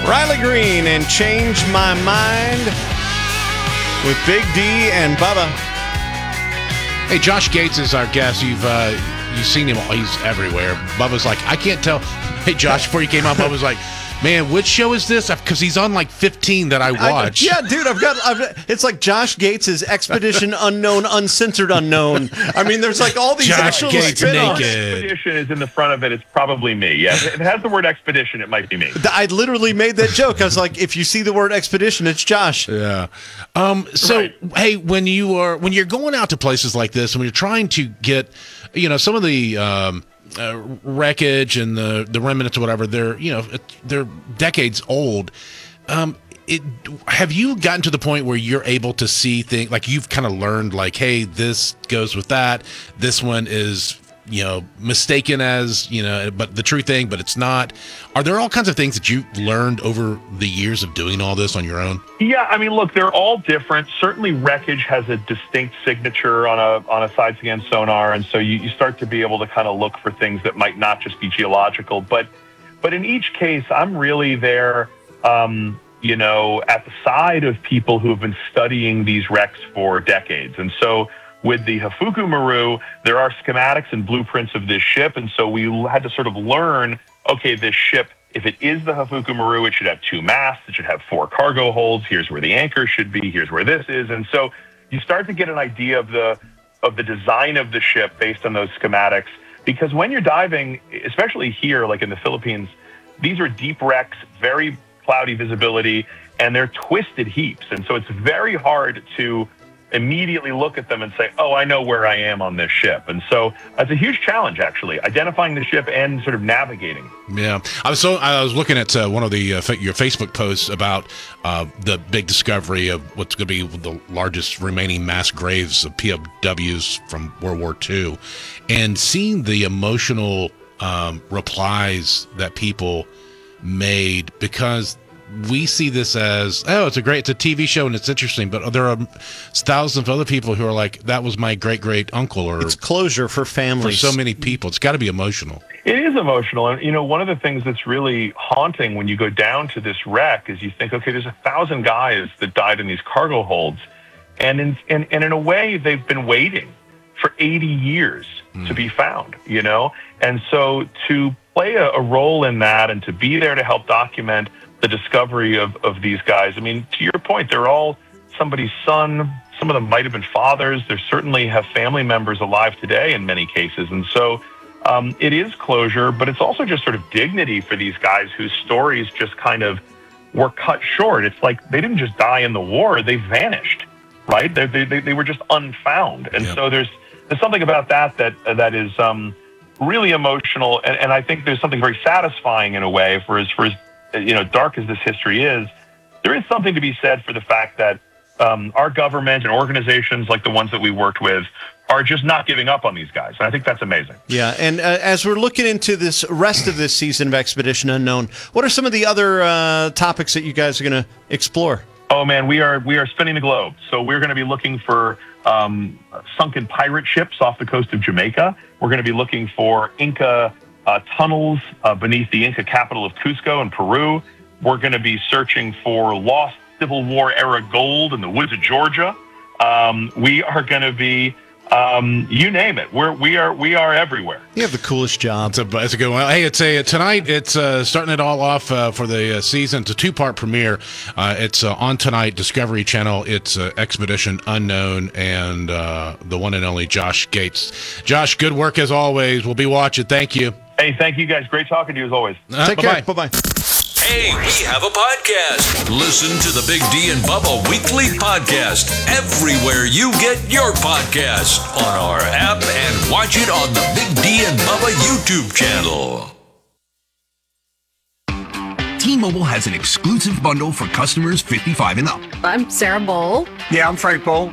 Riley Green and Change My Mind with Big D and Bubba. Hey, Josh Gates is our guest. You've seen him. He's everywhere. Bubba's like, I can't tell. Hey, Josh, before you came out, Bubba's like, man, which show is this? Because he's on like 15 that I watch. Yeah, dude, it's like Josh Gates' Expedition Unknown, Uncensored Unknown. I mean, there's like all these Josh actual Gates spin-offs. naked. Expedition is in the front of it. It's probably me. Yeah, if it has the word expedition, it might be me. I literally made that joke. I was like, if you see the word expedition, it's Josh. Yeah. So, hey, when you're going out to places like this, and when you're trying to get, some of the wreckage and the remnants or whatever, they're decades old. Have you gotten to the point where you're able to see things, like you've kind of learned, like, hey, this goes with that, this one is mistaken as but the true thing, but it's not? Are there all kinds of things that you've learned over the years of doing all this on your own? Yeah, I mean, look, they're all different. Certainly wreckage has a distinct signature on a side scan sonar, and so you start to be able to kind of look for things that might not just be geological, but in each case, I'm really there at the side of people who have been studying these wrecks for decades. And so with the Hafuku Maru, there are schematics and blueprints of this ship, and so we had to sort of learn, okay, this ship, if it is the Hafuku Maru, it should have 2 masts, it should have 4 cargo holds, here's where the anchor should be, here's where this is. And so you start to get an idea of the design of the ship based on those schematics, because when you're diving, especially here, like in the Philippines, these are deep wrecks, very cloudy visibility, and they're twisted heaps. And so it's very hard to immediately look at them and say, oh, I know where I am on this ship. And so it's a huge challenge, actually, identifying the ship and sort of navigating. Yeah. I was looking at one of your Facebook posts about the big discovery of what's going to be the largest remaining mass graves of POWs from World War II, and seeing the emotional replies that people made, because we see this as, it's a TV show and it's interesting, but there are thousands of other people who are like, that was my great uncle, or it's closure for families. For so many people, it's got to be emotional. It is emotional, and one of the things that's really haunting when you go down to this wreck is you think, okay, there's 1,000 guys that died in these cargo holds, and in a way they've been waiting for 80 years to be found, and so to play a role in that and to be there to help document the discovery of these guys. I mean, to your point, they're all somebody's son. Some of them might have been fathers. They certainly have family members alive today in many cases. And so it is closure, but it's also just sort of dignity for these guys whose stories just kind of were cut short. It's like they didn't just die in the war. They vanished, right? They were just unfound. And so there's something about that is really emotional. And I think there's something very satisfying in a way for as dark as this history is. There is something to be said for the fact that our government and organizations like the ones that we worked with are just not giving up on these guys. And I think that's amazing. Yeah, and as we're looking into this rest of this season of Expedition Unknown, what are some of the other topics that you guys are going to explore? Oh, man, we are spinning the globe. So we're going to be looking for sunken pirate ships off the coast of Jamaica. We're going to be looking for Inca tunnels beneath the Inca capital of Cusco in Peru. We're going to be searching for lost Civil War era gold in the woods of Georgia. We are going to be, you name it. We are everywhere. You have the coolest job. It's a good one. Hey, tonight. It's starting it all off for the season. It's a 2-part premiere. It's on tonight, Discovery Channel. It's Expedition Unknown, and the one and only Josh Gates. Josh, good work as always. We'll be watching. Thank you. Hey, thank you guys. Great talking to you as always. Take care. Bye-bye. Hey, we have a podcast. Listen to the Big D and Bubba Weekly Podcast everywhere you get your podcast, on our app, and watch it on the Big D and Bubba YouTube channel. T-Mobile has an exclusive bundle for customers 55 and up. I'm Sarah Bowl. Yeah, I'm Frank Bowl.